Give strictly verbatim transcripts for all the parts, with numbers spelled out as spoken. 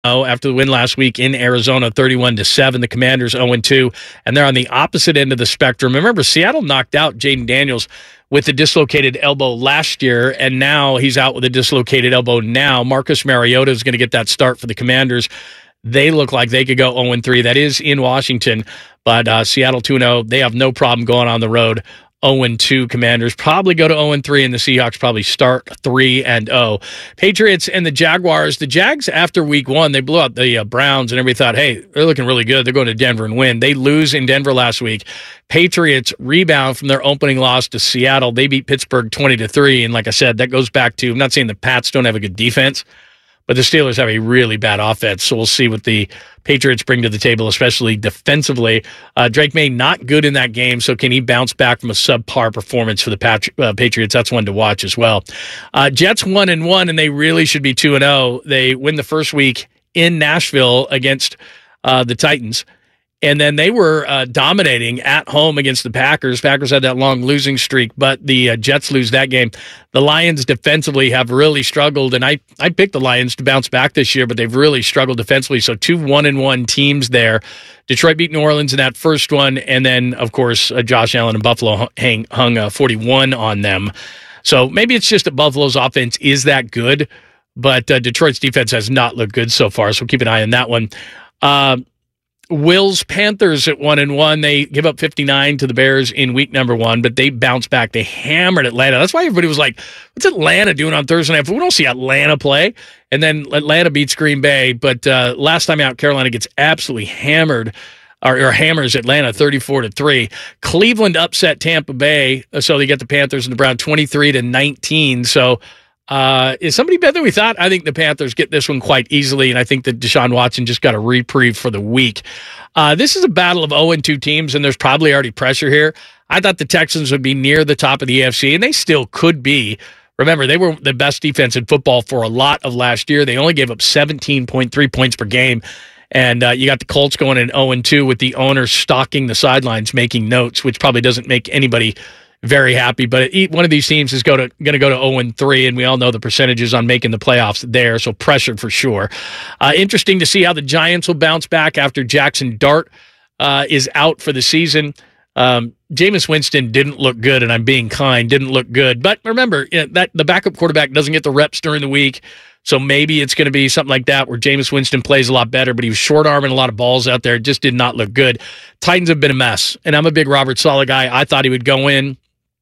oh after the win last week in Arizona, thirty-one to seven. The Commanders oh and two, and they're on the opposite end of the spectrum. Remember, Seattle knocked out Jaden Daniels with a dislocated elbow last year, and now he's out with a dislocated elbow now. Marcus Mariota is going to get that start for the Commanders. They look like they could go oh and three. That is in Washington, but uh, Seattle two and oh, they have no problem going on the road. oh and two Commanders probably go to oh and three, and the Seahawks probably start three and oh. Patriots and the Jaguars. The Jags, after week one, they blew out the uh, Browns, and everybody thought, hey, they're looking really good. They're going to Denver and win. They lose in Denver last week. Patriots rebound from their opening loss to Seattle. They beat Pittsburgh twenty to three, and like I said, that goes back to, I'm not saying the Pats don't have a good defense, but the Steelers have a really bad offense, so we'll see what the Patriots bring to the table, especially defensively. Uh, Drake May not good in that game, so can he bounce back from a subpar performance for the Pat- uh, Patriots? That's one to watch as well. Uh, Jets one and one, and they really should be two and oh. They win the first week in Nashville against uh, the Titans. And then they were uh, dominating at home against the Packers. Packers had that long losing streak, but the uh, Jets lose that game. The Lions defensively have really struggled, and I, I picked the Lions to bounce back this year, but they've really struggled defensively. So two one and one teams there. Detroit beat New Orleans in that first one, and then, of course, uh, Josh Allen and Buffalo hung, hung uh, forty-one on them. So maybe it's just that Buffalo's offense is that good, but uh, Detroit's defense has not looked good so far, so keep an eye on that one. Uh, Wills Panthers at one and one. They give up fifty-nine to the Bears in week number one, but they bounced back. They hammered Atlanta. That's why everybody was like, "What's Atlanta doing on Thursday night?" We don't see Atlanta play, and then Atlanta beats Green Bay. But uh, last time out, Carolina gets absolutely hammered, or, or hammers Atlanta thirty-four to three. Cleveland upset Tampa Bay, so they get the Panthers and the Browns twenty-three to nineteen. So. Uh, is somebody better than we thought? I think the Panthers get this one quite easily, and I think that Deshaun Watson just got a reprieve for the week. Uh, this is a battle of oh and two teams, and there's probably already pressure here. I thought the Texans would be near the top of the A F C, and they still could be. Remember, they were the best defense in football for a lot of last year. They only gave up seventeen point three points per game, and uh, you got the Colts going in oh and two with the owner stalking the sidelines, making notes, which probably doesn't make anybody very happy, but one of these teams is going to going to go to oh and three, and we all know the percentages on making the playoffs there, so pressured for sure. Uh, interesting to see how the Giants will bounce back after Jackson Dart uh, is out for the season. Um, Jameis Winston didn't look good, and I'm being kind, didn't look good. But remember, you know, that the backup quarterback doesn't get the reps during the week, so maybe it's going to be something like that where Jameis Winston plays a lot better, but he was short-arming a lot of balls out there. It just did not look good. Titans have been a mess, and I'm a big Robert Saleh guy. I thought he would go in,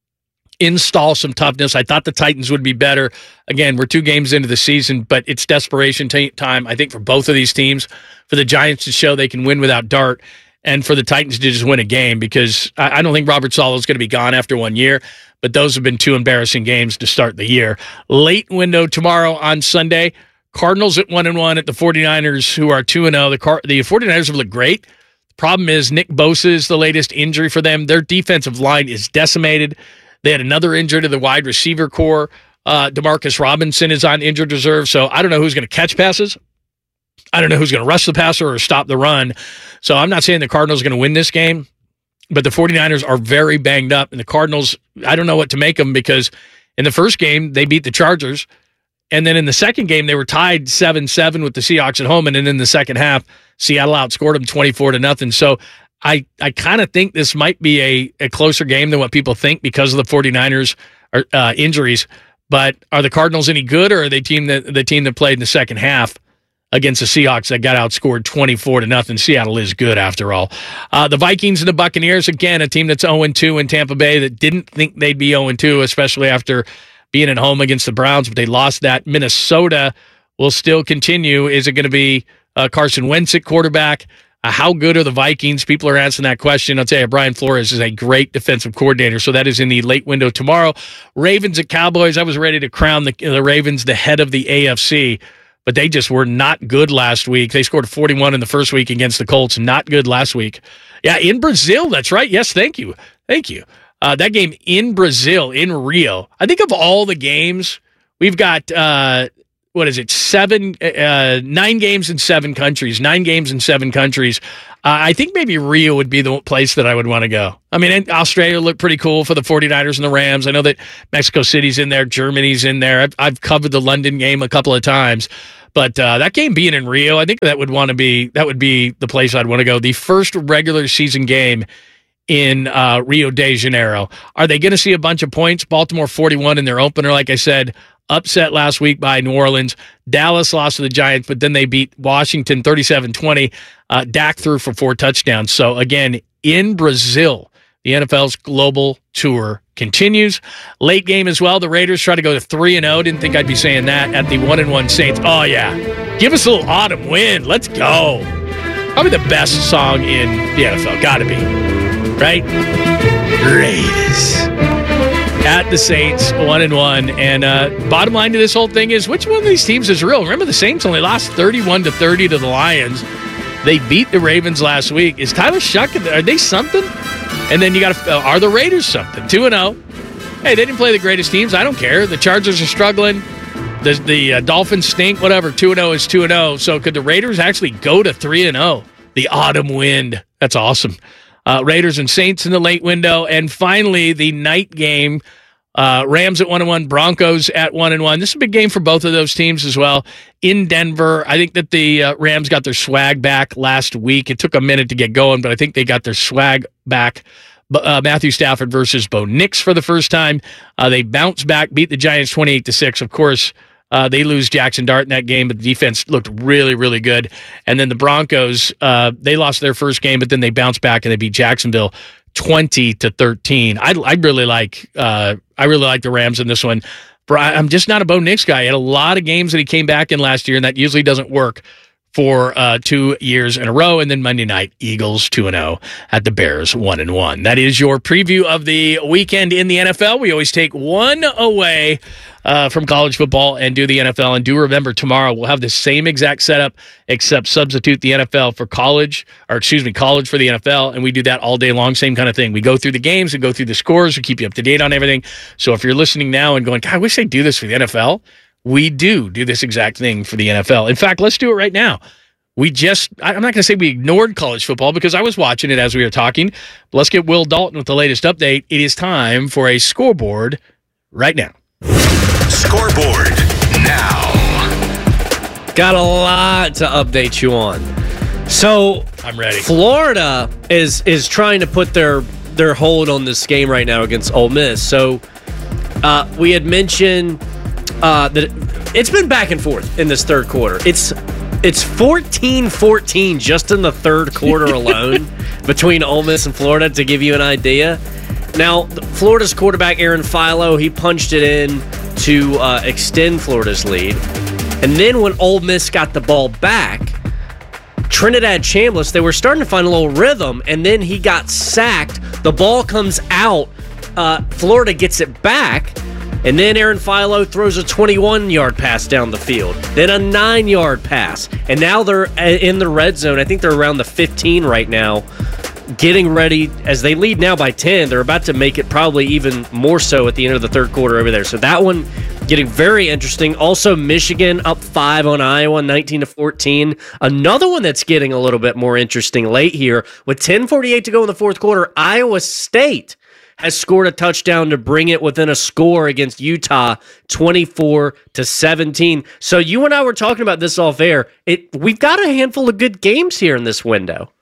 install some toughness. I thought the Titans would be better. Again, we're two games into the season, but it's desperation t- time, I think, for both of these teams, for the Giants to show they can win without Dart, and for the Titans to just win a game, because I, I don't think Robert Saleh is going to be gone after one year, but those have been two embarrassing games to start the year. Late window tomorrow on Sunday, Cardinals at one and one at the 49ers, who are two and oh. The, Car- the 49ers have looked great. The problem is Nick Bosa is the latest injury for them. Their defensive line is decimated. They had another injury to the wide receiver core. Uh, Demarcus Robinson is on injured reserve, so I don't know who's going to catch passes. I don't know who's going to rush the passer or stop the run. So I'm not saying the Cardinals are going to win this game, but the 49ers are very banged up, and the Cardinals, I don't know what to make them, because in the first game, they beat the Chargers, and then in the second game, they were tied seven seven with the Seahawks at home, and then in the second half, Seattle outscored them twenty-four to nothing. So I, I kind of think this might be a, a closer game than what people think because of the 49ers are, uh, injuries. But are the Cardinals any good, or are they team that, the team that played in the second half against the Seahawks that got outscored twenty-four to nothing? Seattle is good after all. Uh, the Vikings and the Buccaneers, again, a team that's oh and two in Tampa Bay that didn't think they'd be oh and two, especially after being at home against the Browns, but they lost that. Minnesota will still continue. Is it going to be uh, Carson Wentz at quarterback? Uh, how good are the Vikings? People are asking that question. I'll tell you, Brian Flores is a great defensive coordinator, so that is in the late window tomorrow. Ravens at Cowboys. I was ready to crown the, the Ravens the head of the A F C, but they just were not good last week. They scored forty-one in the first week against the Colts. Not good last week. Yeah, in Brazil. That's right. Yes, thank you. Thank you. Uh, that game in Brazil, in Rio. I think of all the games, we've got... Uh, what is it, seven, uh, nine games in seven countries, nine games in seven countries. Uh, I think maybe Rio would be the place that I would want to go. I mean, Australia looked pretty cool for the 49ers and the Rams. I know that Mexico City's in there, Germany's in there. I've, I've covered the London game a couple of times. But uh, that game being in Rio, I think that would want to be that would be the place I'd want to go. The first regular season game in uh, Rio de Janeiro. Are they going to see a bunch of points? Baltimore forty-one in their opener, like I said, upset last week by New Orleans. Dallas lost to the Giants, but then they beat Washington thirty-seven twenty. Uh, Dak threw for four touchdowns. So again, in Brazil, the N F L's global tour continues. Late game as well. The Raiders try to go to three and oh. Didn't think I'd be saying that at the one and one Saints. Oh, yeah. Give us a little autumn wind. Let's go. Probably the best song in the N F L. Got to be. Right? Raiders. At the Saints, one and one. And uh, bottom line to this whole thing is, which one of these teams is real? Remember, the Saints only lost thirty-one to thirty to the Lions. They beat the Ravens last week. Is Tyler Shuck, are they something? And then you got to, uh, are the Raiders something? two and oh. Hey, they didn't play the greatest teams. I don't care. The Chargers are struggling. The, the uh, Dolphins stink. Whatever. two and oh is two and oh. So could the Raiders actually go to three and oh? The autumn wind. That's awesome. Uh, Raiders and Saints in the late window. And finally, the night game. Uh, Rams at one and one, Broncos at one and one. This is a big game for both of those teams as well. In Denver, I think that the uh, Rams got their swag back last week. It took a minute to get going, but I think they got their swag back. Uh, Matthew Stafford versus Bo Nix for the first time. Uh, they bounced back, beat the Giants twenty-eight to six. Of course, uh, they lose Jackson Dart in that game, but the defense looked really, really good. And then the Broncos, uh, they lost their first game, but then they bounced back and they beat Jacksonville twenty to thirteen. I I really like uh, I really like the Rams in this one. I'm just not a Bo Nix guy. He had a lot of games that he came back in last year, and that usually doesn't work for uh, two years in a row. And then Monday night, Eagles two and oh at the Bears one and one. That is your preview of the weekend in the N F L. We always take one away uh, from college football and do the N F L. And do remember, tomorrow we'll have the same exact setup, except substitute the N F L for college, or excuse me, college for the N F L. And we do that all day long. Same kind of thing. We go through the games, we go through the scores, we keep you up to date on everything. So if you're listening now and going, God, I wish they'd do this for the N F L, we do do this exact thing for the N F L. In fact, let's do it right now. We just, I'm not going to say we ignored college football because I was watching it as we were talking. But let's get Will Dalton with the latest update. It is time for a scoreboard right now. Scoreboard now. Got a lot to update you on. So I'm ready. Florida is is trying to put their their hold on this game right now against Ole Miss. So uh, we had mentioned uh, that it's been back and forth in this third quarter. It's It's fourteen fourteen just in the third quarter alone between Ole Miss and Florida, to give you an idea. Now, Florida's quarterback, Aaron Philo, he punched it in to uh, extend Florida's lead. And then when Ole Miss got the ball back, Trinidad Chambliss, they were starting to find a little rhythm, and then he got sacked. The ball comes out. Uh, Florida gets it back. And then Aaron Philo throws a twenty-one-yard pass down the field. Then a nine-yard pass. And now they're in the red zone. I think they're around the fifteen right now, getting ready. As they lead now by ten, they're about to make it probably even more so at the end of the third quarter over there. So that one getting very interesting. Also, Michigan up five on Iowa, nineteen to fourteen. Another one that's getting a little bit more interesting late here. With ten forty-eight to go in the fourth quarter, Iowa State has scored a touchdown to bring it within a score against Utah, twenty-four to seventeen. So you and I were talking about this off air. It we've got a handful of good games here in this window.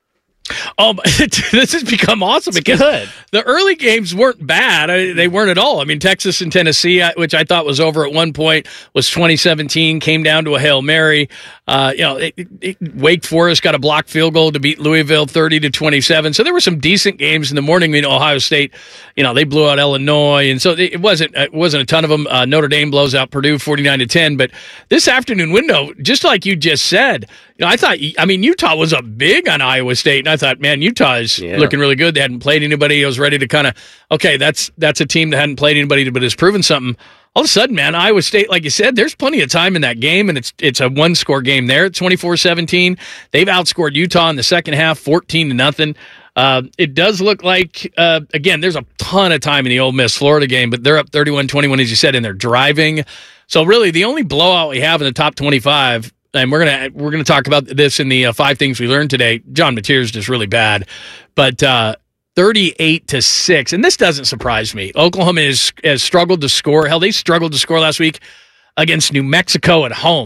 Oh, this has become awesome It's because good. The early games weren't bad. I, they weren't at all. I mean, Texas and Tennessee, which I thought was over at one point, was twenty seventeen, came down to a Hail Mary. Uh, you know, it, it, Wake Forest got a blocked field goal to beat Louisville thirty to twenty-seven. So there were some decent games in the morning. I mean, Ohio State, you know, they blew out Illinois, and so it wasn't it wasn't a ton of them. Uh, Notre Dame blows out Purdue forty-nine to ten. But this afternoon window, just like you just said, you know, I thought, I mean, Utah was up big on Iowa State, and I thought, man, Utah is yeah. looking really good. They hadn't played anybody. I was ready to kind of, okay, that's that's a team that hadn't played anybody but has proven something. All of a sudden, man, Iowa State, like you said, there's plenty of time in that game, and it's it's a one-score game there, twenty-four seventeen. They've outscored Utah in the second half, fourteen to nothing. Uh, it does look like, uh, again, there's a ton of time in the Ole Miss-Florida game, but they're up thirty-one twenty-one, as you said, and they're driving. So really, the only blowout we have in the top twenty-five, and we're gonna we're gonna talk about this in the uh, five things we learned today. John Mateer's just really bad, but uh, thirty-eight to six, and this doesn't surprise me. Oklahoma is, has struggled to score. Hell, they struggled to score last week against New Mexico at home.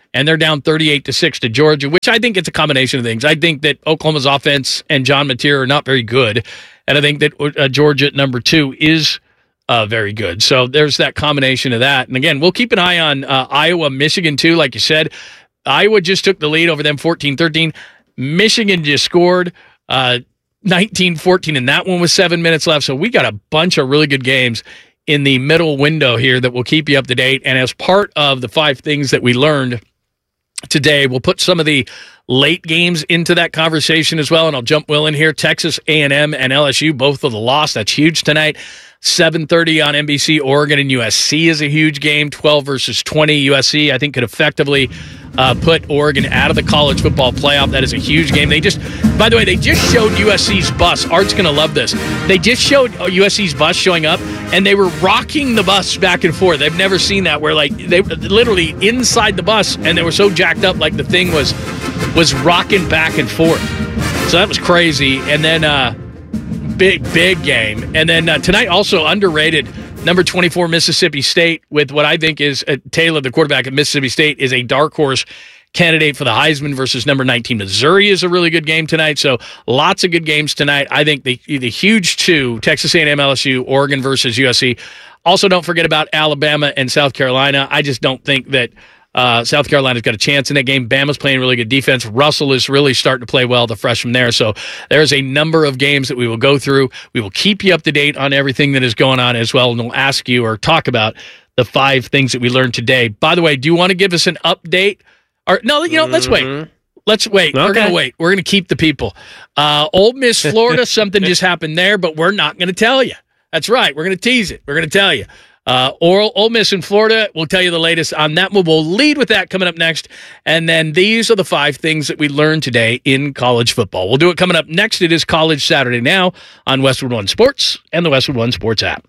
and they're down thirty-eight to six to Georgia, which I think it's a combination of things. I think that Oklahoma's offense and John Mateer are not very good, and I think that uh, Georgia at number two is uh, very good. So there's that combination of that. And again, we'll keep an eye on uh, Iowa, Michigan too, like you said. Iowa just took the lead over them fourteen thirteen. Michigan just scored uh, nineteen fourteen, and that one was seven minutes left. So we got a bunch of really good games in the middle window here that will keep you up to date. And as part of the five things that we learned today, we'll put some of the late games into that conversation as well. And I'll jump Will in here. Texas A and M and L S U, both of the loss. That's huge tonight. seven thirty on N B C. Oregon and U S C is a huge game. twelve versus twenty. U S C, I think, could effectively uh, put Oregon out of the college football playoff. That is a huge game. They just, by the way, they just showed U S C's bus. Art's going to love this. They just showed U S C's bus showing up, and they were rocking the bus back and forth. They've never seen that, where like they were literally inside the bus, and they were so jacked up, like the thing was was rocking back and forth. So that was crazy. And then uh, big, big game. And then uh, tonight also underrated, number twenty-four Mississippi State, with what I think is uh, Taylor, the quarterback at Mississippi State, is a dark horse candidate for the Heisman, versus number nineteen Missouri is a really good game tonight. So lots of good games tonight. I think the the huge two, Texas A and M, L S U, Oregon versus U S C. Also, don't forget about Alabama and South Carolina. I just don't think that uh, South Carolina's got a chance in that game. Bama's playing really good defense. Russell is really starting to play well, the freshman there. So there's a number of games that we will go through. We will keep you up to date on everything that is going on as well, and we'll ask you or talk about the five things that we learned today. By the way, do you want to give us an update? Or no, you know, let's wait. Let's wait. Okay. We're going to wait. We're going to keep the people. Uh, Ole Miss, Florida, something just happened there, but we're not going to tell you. That's right. We're going to tease it. We're going to tell you. Uh, Ole, Ole Miss in Florida, we'll tell you the latest on that. We'll lead with that coming up next. And then these are the five things that we learned today in college football. We'll do it coming up next. It is College Saturday Now on Westwood One Sports and the Westwood One Sports app.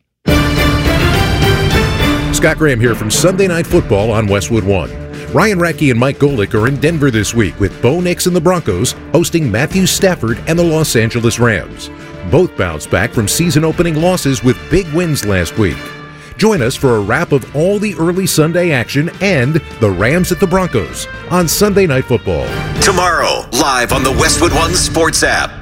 Scott Graham here from Sunday Night Football on Westwood One. Ryan Radke and Mike Golick are in Denver this week with Bo Nix and the Broncos hosting Matthew Stafford and the Los Angeles Rams. Both bounced back from season-opening losses with big wins last week. Join us for a wrap of all the early Sunday action and the Rams at the Broncos on Sunday Night Football. Tomorrow, live on the Westwood One Sports app.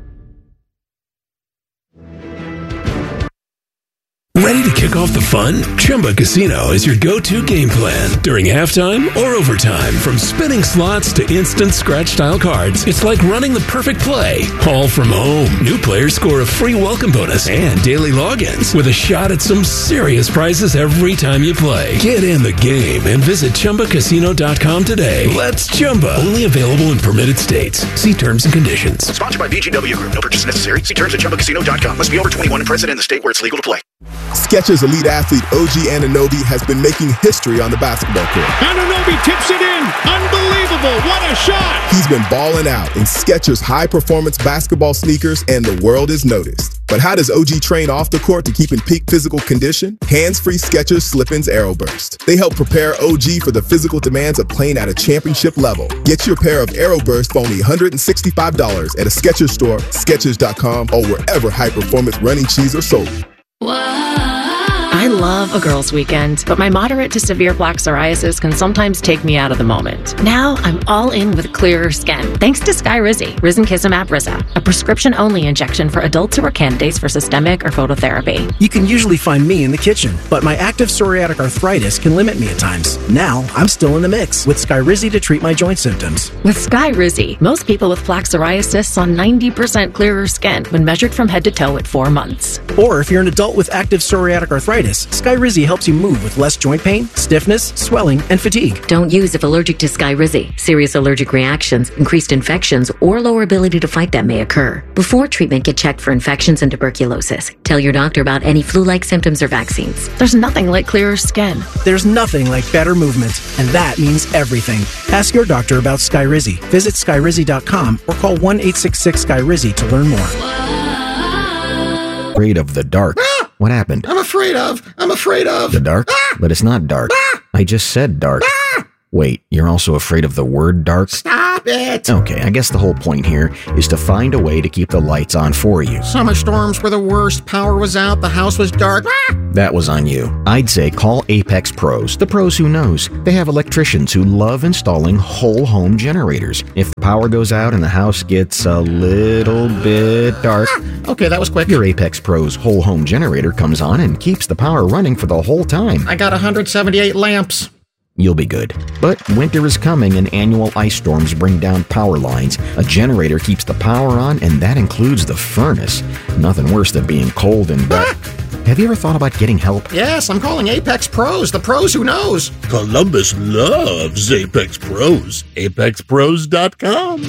Ready to kick off the fun? Chumba Casino is your go-to game plan during halftime or overtime. From spinning slots to instant scratch-style cards, it's like running the perfect play, all from home. New players score a free welcome bonus and daily logins with a shot at some serious prizes every time you play. Get in the game and visit Chumba Casino dot com today. Let's Chumba. Only available in permitted states. See terms and conditions. Sponsored by B G W Group. No purchase necessary. See terms at Chumba Casino dot com. Must be over twenty-one and present in the state where it's legal to play. Skechers elite athlete O G Anunoby has been making history on the basketball court. Anunoby tips it in. Unbelievable. What a shot. He's been balling out in Skechers high-performance basketball sneakers, and the world is noticed. But how does O G train off the court to keep in peak physical condition? Hands-free Skechers Slip-ins Aeroburst. They help prepare O G for the physical demands of playing at a championship level. Get your pair of Aeroburst for only one hundred sixty-five dollars at a Skechers store, Skechers dot com, or wherever high-performance running shoes are sold. I love a girls' weekend, but my moderate to severe plaque psoriasis can sometimes take me out of the moment. Now I'm all in with clearer skin, thanks to Skyrizi, Risankizumab Riza, a prescription-only injection for adults who are candidates for systemic or phototherapy. You can usually find me in the kitchen, but my active psoriatic arthritis can limit me at times. Now I'm still in the mix with Skyrizi to treat my joint symptoms. With Skyrizi, most people with plaque psoriasis saw ninety percent clearer skin when measured from head to toe at four months. Or if you're an adult with active psoriatic arthritis, Skyrizi helps you move with less joint pain, stiffness, swelling, and fatigue. Don't use if allergic to Skyrizi. Serious allergic reactions, increased infections, or lower ability to fight them may occur. Before treatment, get checked for infections and tuberculosis. Tell your doctor about any flu-like symptoms or vaccines. There's nothing like clearer skin. There's nothing like better movement, and that means everything. Ask your doctor about Skyrizi. Visit Skyrizi dot com or call one eight six six Sky Rizi to learn more. Afraid of the dark. Ah! What happened? I'm afraid of. I'm afraid of. The dark? Ah! But it's not dark. Ah! I just said dark. Ah! Wait, you're also afraid of the word dark? Stop Stop it! Okay, I guess the whole point here is to find a way to keep the lights on for you. Summer storms were the worst. Power was out. The house was dark. Ah! That was on you. I'd say call Apex Pros, the pros who knows. They have electricians who love installing whole home generators. If the power goes out and the house gets a little bit dark, ah! Okay, that was quick. Your Apex Pros whole home generator comes on and keeps the power running for the whole time. I got one hundred seventy-eight lamps. You'll be good. But winter is coming and annual ice storms bring down power lines. A generator keeps the power on, and that includes the furnace. Nothing worse than being cold and wet. Have you ever thought about getting help? Yes, I'm calling Apex Pros, the pros who knows. Columbus loves Apex Pros. apex pros dot com.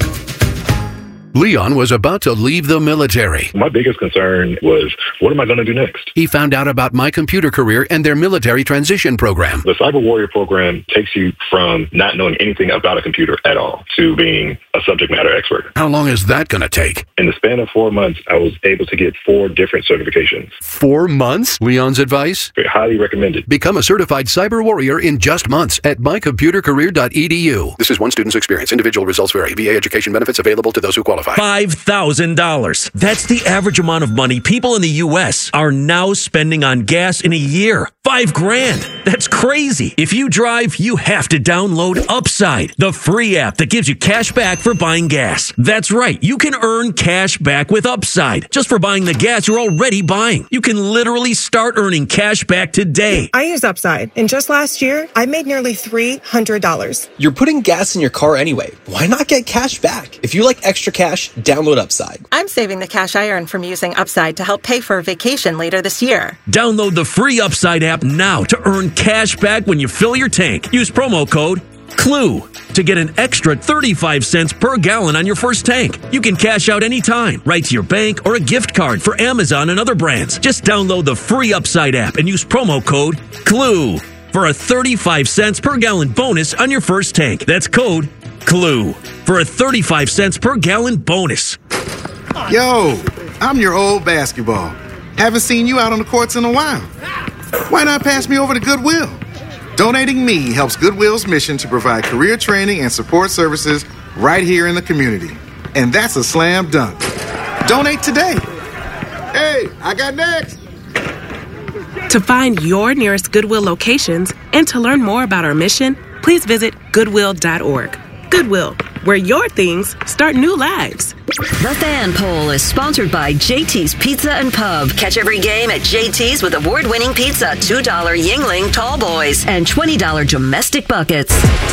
Leon was about to leave the military. My biggest concern was, what am I going to do next? He found out about My Computer Career and their military transition program. The Cyber Warrior program takes you from not knowing anything about a computer at all to being a subject matter expert. How long is that going to take? In the span of four months, I was able to get four different certifications. Four months? Leon's advice? Highly recommended. Become a certified cyber warrior in just months at my computer career dot e d u. This is one student's experience. Individual results vary. V A education benefits available to those who qualify. five thousand dollars. That's the average amount of money people in the U S are now spending on gas in a year. Five grand. That's crazy. If you drive, you have to download Upside, the free app that gives you cash back for buying gas. That's right. You can earn cash back with Upside just for buying the gas you're already buying. You can literally start earning cash back today. I use Upside, and just last year, I made nearly three hundred dollars. You're putting gas in your car anyway. Why not get cash back? If you like extra cash, download Upside. I'm saving the cash I earn from using Upside to help pay for a vacation later this year. Download the free Upside app now to earn cash back when you fill your tank. Use promo code CLUE to get an extra thirty-five cents per gallon on your first tank. You can cash out anytime, right to your bank or a gift card for Amazon and other brands. Just download the free Upside app and use promo code CLUE for a thirty-five cents per gallon bonus on your first tank. That's code CLUE for a thirty-five cents per gallon bonus. Yo, I'm your old basketball. Haven't seen you out on the courts in a while. Why not pass me over to Goodwill? Donating me helps Goodwill's mission to provide career training and support services right here in the community. And that's a slam dunk. Donate today. Hey, I got next. To find your nearest Goodwill locations and to learn more about our mission, please visit goodwill dot org. Goodwill, where your things start new lives. The Fan Poll is sponsored by J T's Pizza and Pub. Catch every game at J T's with award-winning pizza, two dollar Yingling Tall Boys, and twenty dollar domestic buckets.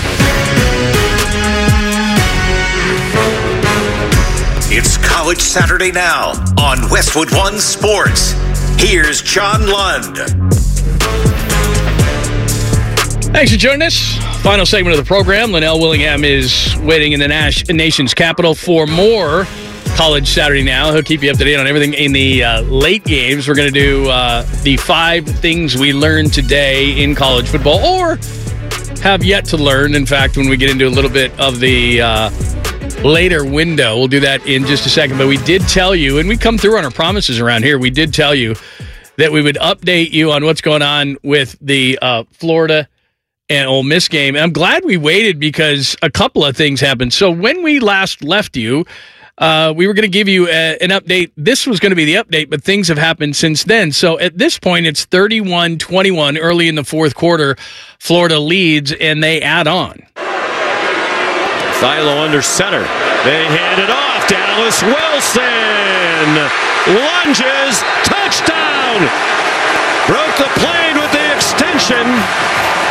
It's College Saturday now on Westwood One Sports. Here's John Lund. Thanks for joining us. Final segment of the program. Linnell Willingham is waiting in the Nash- nation's capital for more College Saturday Now. He'll keep you up to date on everything in the uh, late games. We're going to do uh, the five things we learned today in college football, or have yet to learn. In fact, when we get into a little bit of the uh, later window, we'll do that in just a second. But we did tell you, and we come through on our promises around here, we did tell you that we would update you on what's going on with the uh, Florida and Ole Miss game. And I'm glad we waited because a couple of things happened. So when we last left you, uh, we were going to give you a, an update. This was going to be the update, but things have happened since then. So at this point, it's thirty-one twenty-one early in the fourth quarter. Florida leads, and they add on. Philo under center. They hand it off. Dallas Wilson lunges. Touchdown. Broke the plane with the extension.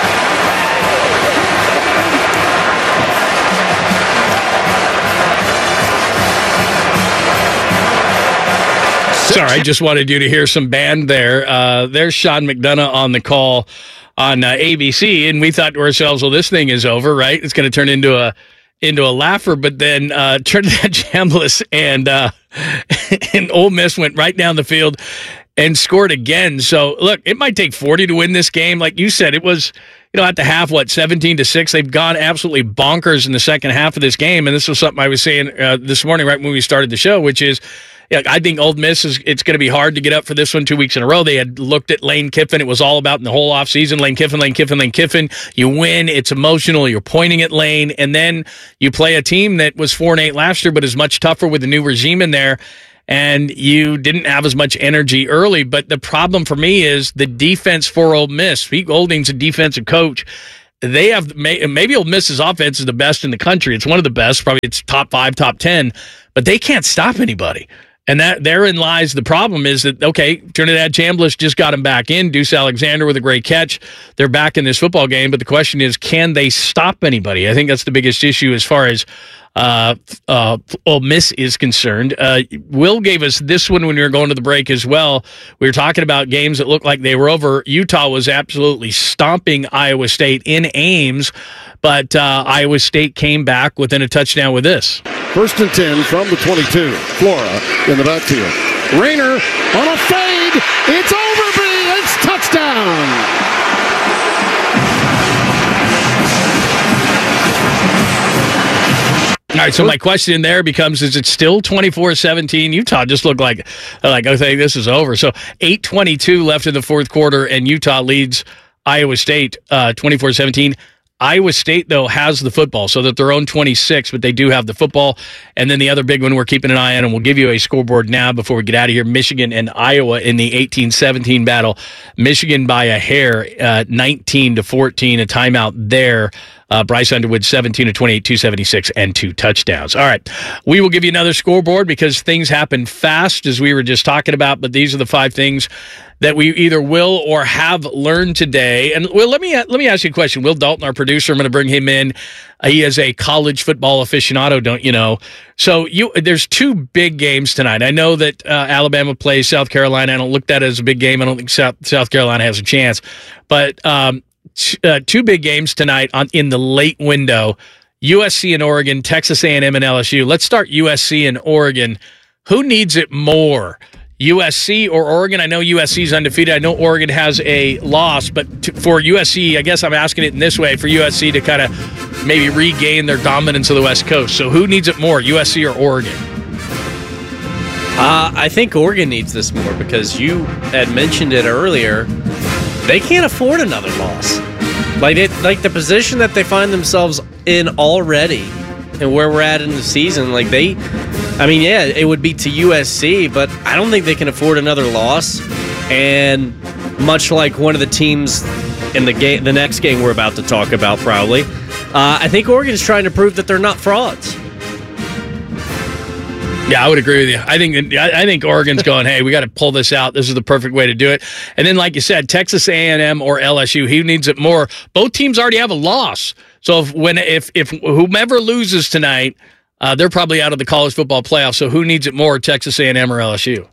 Sorry, I just wanted you to hear some band there. Uh, there's Sean McDonough on the call on uh, A B C, and we thought to ourselves, well, this thing is over, right? It's going to turn into a into a laugher. But then uh, Trinidad Chambliss and uh, and Ole Miss went right down the field and scored again. So look, it might take forty to win this game. Like you said, it was, you know, at the half, what, seventeen to six. They've gone absolutely bonkers in the second half of this game, and this was something I was saying uh, this morning right when we started the show, which is, yeah, I think Ole Miss is. It's going to be hard to get up for this one two weeks in a row. They had looked at Lane Kiffin. It was all about in the whole offseason. Lane Kiffin, Lane Kiffin, Lane Kiffin. You win. It's emotional. You're pointing at Lane, and then you play a team that was four and eight last year, but is much tougher with the new regime in there. And you didn't have as much energy early. But the problem for me is the defense for Ole Miss. Pete Golding's a defensive coach. They have maybe Ole Miss's offense is the best in the country. It's one of the best. Probably it's top five, top ten. But they can't stop anybody. And that therein lies the problem is that, okay, Trinidad Chambliss just got him back in. Deuce Alexander with a great catch. They're back in this football game. But the question is, can they stop anybody? I think that's the biggest issue as far as uh, uh, Ole Miss is concerned. Uh, Will gave us this one when we were going to the break as well. We were talking about games that looked like they were over. Utah was absolutely stomping Iowa State in Ames, but uh, Iowa State came back within a touchdown with this. First and ten from the twenty-two. Flora in the backfield. Rayner on a fade. It's over, B. It's touchdown. All right, so my question there becomes, is it still twenty-four seventeen? Utah just looked like, like I think this is over. So eight twenty-two left in the fourth quarter, and Utah leads Iowa State uh, twenty-four seventeen. Iowa State, though, has the football, so that they're own twenty-six, but they do have the football. And then the other big one we're keeping an eye on, and we'll give you a scoreboard now before we get out of here, Michigan and Iowa in the eighteen seventeen battle. Michigan by a hair, uh, nineteen to fourteen, a timeout there. Uh, Bryce Underwood, seventeen to twenty-eight, two seventy-six, and two touchdowns. All right, we will give you another scoreboard because things happen fast, as we were just talking about, but these are the five things that we either will or have learned today. And well, let me let me ask you a question. Will Dalton, our producer, I'm going to bring him in. Uh, he is a college football aficionado, don't you know? So you, there's two big games tonight. I know that uh, Alabama plays South Carolina. I don't look at it as a big game. I don't think South, South Carolina has a chance. But um, t- uh, two big games tonight on in the late window. U S C and Oregon, Texas A and M and L S U. Let's start U S C and Oregon. Who needs it more? U S C or Oregon? I know U S C is undefeated. I know Oregon has a loss, but to, for U S C, I guess I'm asking it in this way, for U S C to kind of maybe regain their dominance of the West Coast. So who needs it more, U S C or Oregon? Uh, I think Oregon needs this more because you had mentioned it earlier. They can't afford another loss. Like it, like the position that they find themselves in already and where we're at in the season, like they, I mean, yeah, it would be to U S C, but I don't think they can afford another loss. And much like one of the teams in the game, the next game we're about to talk about, probably, uh, I think Oregon's trying to prove that they're not frauds. Yeah, I would agree with you. I think I think Oregon's going, hey, we got to pull this out. This is the perfect way to do it. And then, like you said, Texas A and M or L S U, who needs it more? Both teams already have a loss. So if when if if whomever loses tonight, uh, they're probably out of the college football playoff. So who needs it more, Texas A and M or L S U?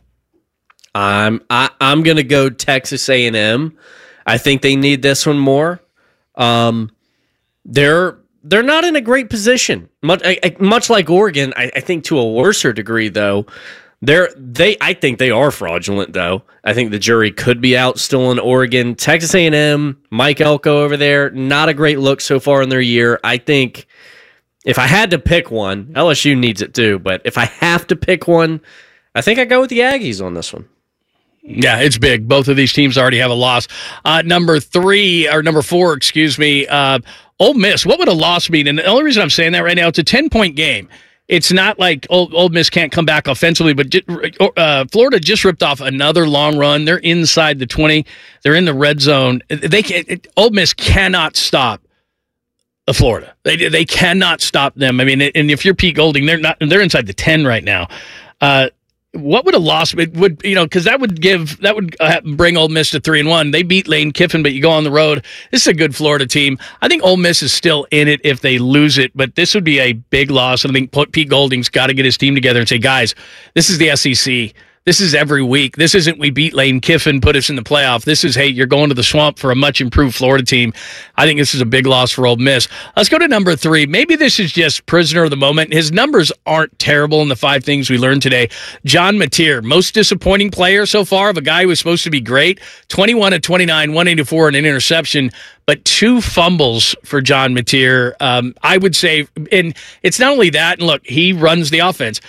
I'm I, I'm gonna go Texas A and M. I think they need this one more. Um, they're they're not in a great position. Much much like Oregon, I, I think to a worser degree though. They're they I think they are fraudulent though. I think the jury could be out still in Oregon. Texas A and M, Mike Elko over there, not a great look so far in their year. I think if I had to pick one, L S U needs it too, but if I have to pick one, I think I go with the Aggies on this one. Yeah, it's big. Both of these teams already have a loss. Uh, number three, or number four, excuse me, uh, Ole Miss. What would a loss mean? And the only reason I'm saying that right now, it's a ten-point game. It's not like Ole, Ole Miss can't come back offensively, but uh, Florida just ripped off another long run. They're inside the twenty. They're in the red zone. They can, it, Ole Miss cannot stop Florida. They they cannot stop them. I mean, and if you're Pete Golding, they're not. They're inside the ten right now. Uh, what would a loss it would you know? Because that would give that would uh, bring Ole Miss to three and one. They beat Lane Kiffin, but you go on the road. This is a good Florida team. I think Ole Miss is still in it if they lose it, but this would be a big loss. And I think Pete Golding's got to get his team together and say, guys, this is the S E C. This is every week. This isn't we beat Lane Kiffin, put us in the playoff. This is, hey, you're going to the swamp for a much improved Florida team. I think this is a big loss for Ole Miss. Let's go to number three. Maybe this is just prisoner of the moment. His numbers aren't terrible in the five things we learned today. John Mateer, most disappointing player so far of a guy who was supposed to be great. twenty-one of twenty-nine, one eighty-four, and an interception, but two fumbles for John Mateer. Um, I would say, and it's not only that, and look, he runs the offense.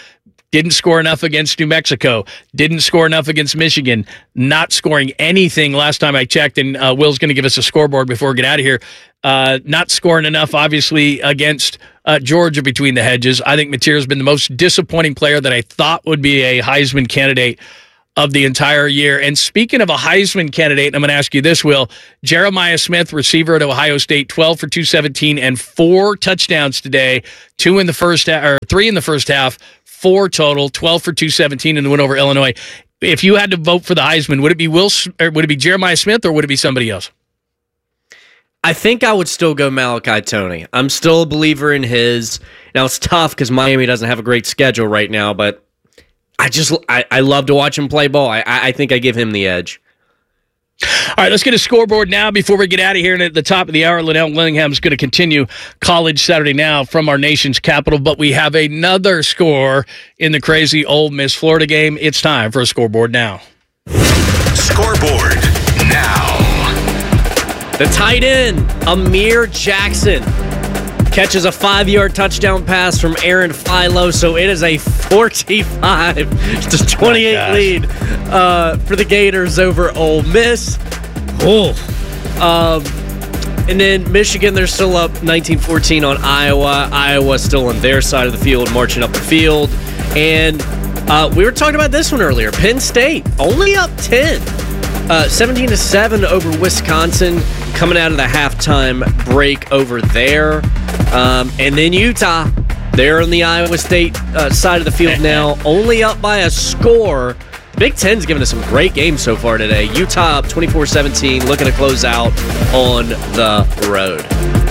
Didn't score enough against New Mexico. Didn't score enough against Michigan. Not scoring anything last time I checked, and uh, Will's going to give us a scoreboard before we get out of here. Uh, not scoring enough, obviously, against uh, Georgia between the hedges. I think Mateer's been the most disappointing player that I thought would be a Heisman candidate of the entire year. And speaking of a Heisman candidate, I'm going to ask you this, Will. Jeremiah Smith, receiver at Ohio State, twelve for two seventeen and four touchdowns today, two in the first half, or three in the first half, four total, twelve for two seventeen in the win over Illinois. If you had to vote for the Heisman, would it be Will, or would it be Jeremiah Smith, or would it be somebody else? I think I would still go Malachi Toney. I'm still a believer in his. Now, it's tough because Miami doesn't have a great schedule right now, but I just I, I love to watch him play ball. I, I think I give him the edge. All right, let's get a scoreboard now before we get out of here. And at the top of the hour, Linnell Willingham is going to continue College Saturday Now from our nation's capital. But we have another score in the crazy Ole Miss Florida game. It's time for a scoreboard now. Scoreboard now. The tight end, Amir Jackson, catches a five-yard touchdown pass from Aaron Philo, so it is a forty-five to twenty-eight oh lead uh, for the Gators over Ole Miss. Oh, um, and then Michigan, they're still up nineteen fourteen on Iowa. Iowa still on their side of the field, marching up the field. And uh, we were talking about this one earlier. Penn State only up ten, uh, seventeen to seven over Wisconsin, coming out of the halftime break over there. Um, and then Utah, they're on the Iowa State uh, side of the field now, only up by a score. The Big Ten's given us some great games so far today. Utah up twenty-four seventeen, looking to close out on the road.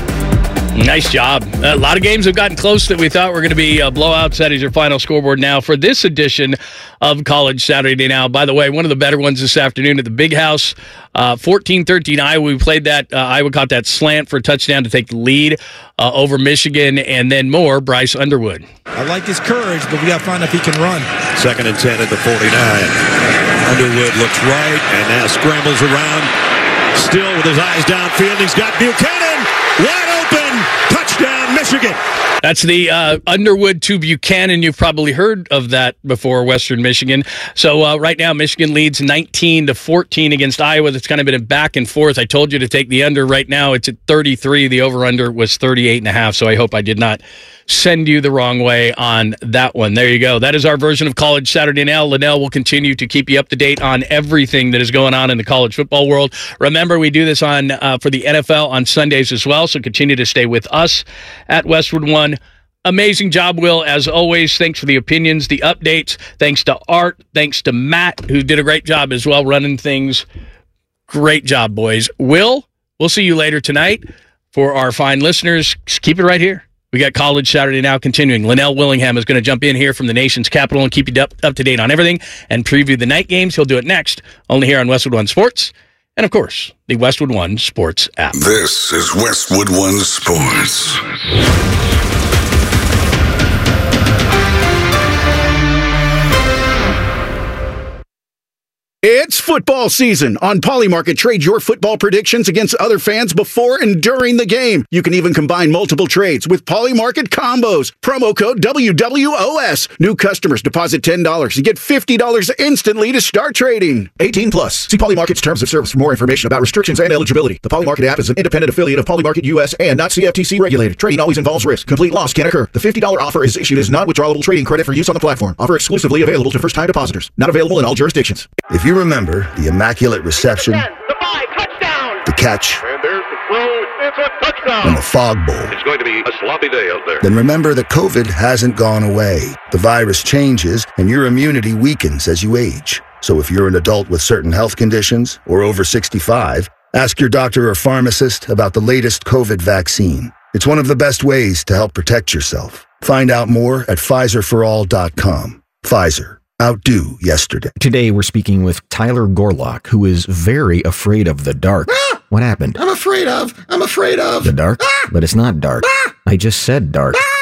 Nice job. A lot of games have gotten close that we thought were going to be uh, blowouts. That is your final scoreboard now for this edition of College Saturday Now. By the way, one of the better ones this afternoon at the Big House, uh, fourteen thirteen Iowa. We played that. Uh, Iowa caught that slant for a touchdown to take the lead uh, over Michigan, and then more, Bryce Underwood. I like his courage, but we got to find out if he can run. Second and ten at the forty-nine. Underwood looks right and now scrambles around. Still with his eyes downfield. He's got Buchanan wide open. Touchdown, Michigan. That's the uh, Underwood to Buchanan. You've probably heard of that before, Western Michigan. So uh, right now, Michigan leads nineteen to fourteen against Iowa. That's kind of been a back and forth. I told you to take the under. Right now, it's at thirty-three. The over-under was thirty-eight and a half. So I hope I did not send you the wrong way on that one. There you go. That is our version of College Saturday Now. Linnell will continue to keep you up to date on everything that is going on in the college football world. Remember, we do this on uh, for the N F L on Sundays as well, so continue to stay with us at Westwood One. Amazing job, Will, as always. Thanks for the opinions, the updates. Thanks to Art. Thanks to Matt, who did a great job as well running things. Great job, boys. Will, we'll see you later tonight. For our fine listeners, just keep it right here. We got College Saturday Now continuing. Linnell Willingham is going to jump in here from the nation's capital and keep you up, up to date on everything and preview the night games. He'll do it next, only here on Westwood One Sports. And, of course, the Westwood One Sports app. This is Westwood One Sports. It's football season. On Polymarket, trade your football predictions against other fans before and during the game. You can even combine multiple trades with Polymarket combos. Promo code W W O S. New customers deposit ten dollars and get fifty dollars instantly to start trading. eighteen plus. See Polymarket's terms of service for more information about restrictions and eligibility. The Polymarket app is an independent affiliate of Polymarket U S and not C F T C regulated. Trading always involves risk. Complete loss can occur. The fifty dollars offer is issued as non-withdrawable trading credit for use on the platform. Offer exclusively available to first-time depositors. Not available in all jurisdictions. If you remember the immaculate reception, the catch, And there's the throw. It's a touchdown. and the fog bowl, It's going to be a sloppy day out there. then remember that COVID hasn't gone away. The virus changes and your immunity weakens as you age. So if you're an adult with certain health conditions or over sixty-five, ask your doctor or pharmacist about the latest COVID vaccine. It's one of the best ways to help protect yourself. Find out more at Pfizer for all dot com. Pfizer. Outdo yesterday. Today we're speaking with Tyler Gorlock, who is very afraid of the dark. Ah! What happened? I'm afraid of. I'm afraid of. The dark? But it's not dark. I just said dark.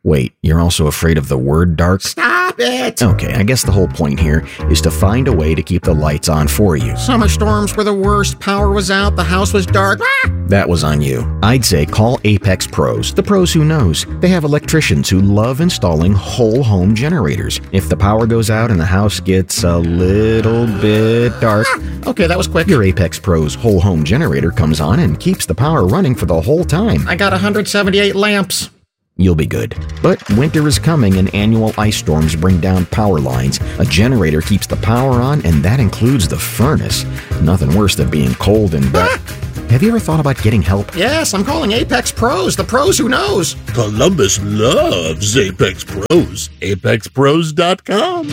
Wait, you're also afraid of the word dark? Stop it! Okay, I guess the whole point here is to find a way to keep the lights on for you. Summer storms were the worst. Power was out. The house was dark. Ah! That was on you. I'd say call Apex Pros, the pros who knows. They have electricians who love installing whole home generators. If the power goes out and the house gets a little bit dark, ah! Okay, that was quick. Your Apex Pros whole home generator comes on and keeps the power running for the whole time. I got one hundred seventy-eight lamps. You'll be good. But winter is coming and annual ice storms bring down power lines. A generator keeps the power on, and that includes the furnace. Nothing worse than being cold and wet. Have you ever thought about getting help? Yes, I'm calling Apex Pros, the pros who knows. Columbus loves Apex Pros. Apex Pros dot com.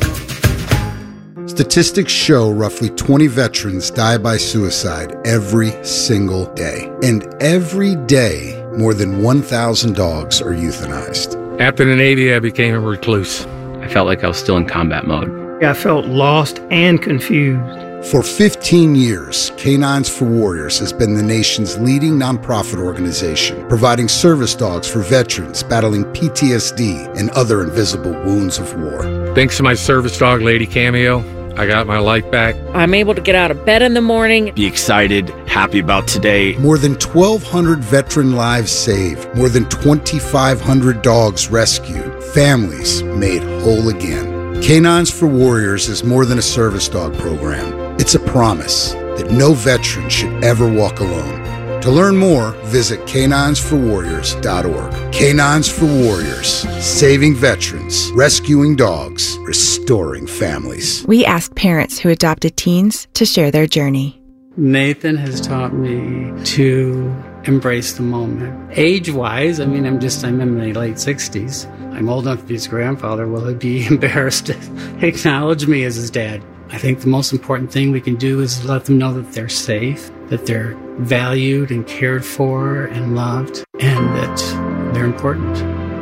Statistics show roughly twenty veterans die by suicide every single day. And every day, more than one thousand dogs are euthanized. After the Navy, I became a recluse. I felt like I was still in combat mode. I felt lost and confused. For fifteen years, Canines for Warriors has been the nation's leading nonprofit organization, providing service dogs for veterans battling P T S D and other invisible wounds of war. Thanks to my service dog, Lady Cameo, I got my life back. I'm able to get out of bed in the morning. Be excited, happy about today. More than twelve hundred veteran lives saved. More than twenty-five hundred dogs rescued. Families made whole again. Canines for Warriors is more than a service dog program. It's a promise that no veteran should ever walk alone. To learn more, visit canines for warriors dot org. Canines for Warriors, saving veterans, rescuing dogs, restoring families. We asked parents who adopted teens to share their journey. Nathan has taught me to embrace the moment. Age-wise, I mean, I'm just, I'm in my late sixties. I'm old enough to be his grandfather. Will he be embarrassed to acknowledge me as his dad? I think the most important thing we can do is let them know that they're safe, that they're valued and cared for and loved, and that they're important.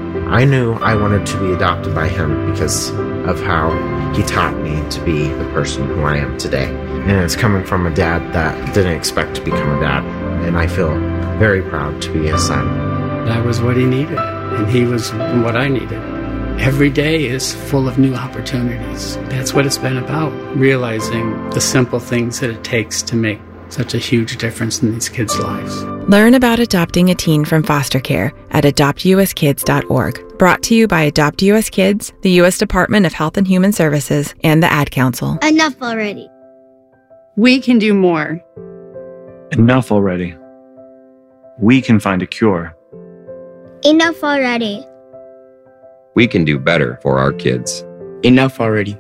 I knew I wanted to be adopted by him because of how he taught me to be the person who I am today. And it's coming from a dad that didn't expect to become a dad, and I feel very proud to be his son. That was what he needed, and he was what I needed. Every day is full of new opportunities. That's what it's been about, realizing the simple things that it takes to make such a huge difference in these kids' lives. Learn about adopting a teen from foster care at adopt u s kids dot org. Brought to you by Adopt U S Kids, the U S Department of Health and Human Services, and the Ad Council. Enough already. We can do more. Enough already. We can find a cure. Enough already. We can do better for our kids. Enough already.